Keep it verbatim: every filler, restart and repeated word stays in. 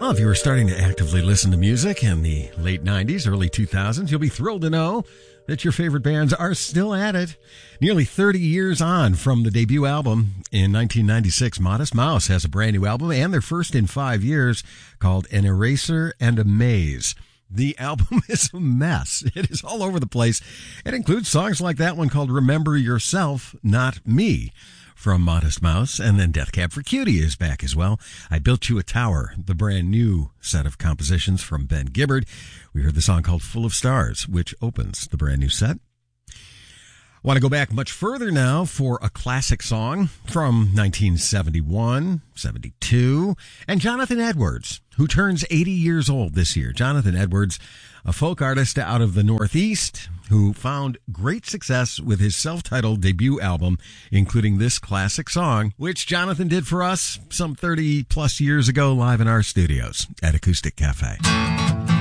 Well, if you were starting to actively listen to music in the late nineties, early two thousands, you'll be thrilled to know that your favorite bands are still at it. Nearly thirty years on from the debut album in nineteen ninety-six, Modest Mouse has a brand new album, and their first in five years, called An Eraser and a Maze. The album is a mess. It is all over the place. It includes songs like that one called Remember Yourself, Not Me, from Modest Mouse, and then Death Cab for Cutie is back as well. I Built You a Tower, the brand new set of compositions from Ben Gibbard. We heard the song called Full of Stars, which opens the brand new set. I want to go back much further now for a classic song from nineteen seventy-one, seventy-two, and Jonathan Edwards, who turns eighty years old this year. Jonathan Edwards, a folk artist out of the Northeast who found great success with his self-titled debut album, including this classic song, which Jonathan did for us some thirty plus years ago live in our studios at Acoustic Cafe.